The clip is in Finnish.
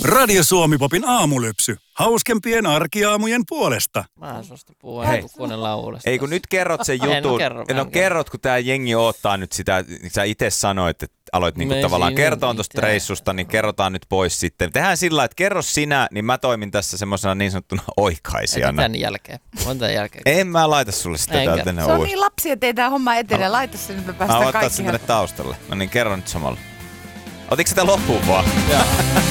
Radio Suomi-popin aamulypsy. Hauskempien arkiaamujen puolesta. Mä en suosta puhua, kun kuunnellaan uudestaan. Ei kun nyt kerrot sen jutun. Kerrot, kun tää jengi odottaa nyt sitä. Sä itse sanoit, että aloit niinku tavallaan kertoa tuosta reissusta, niin kerrotaan nyt pois sitten. Tehdään sillä lailla, että kerro sinä, niin mä toimin tässä semmoisena niin sanottuna oikaisijana. Tämän jälkeen. En mä laita sulle sitä täältä tänne Se on niin lapsi, että ei tää homma etene. Laita se nyt, me päästään kaikki. Ottaa sen tänne taustalle. No niin, kerro nyt samalla. Otitko sitä loppuun vaan? Joo.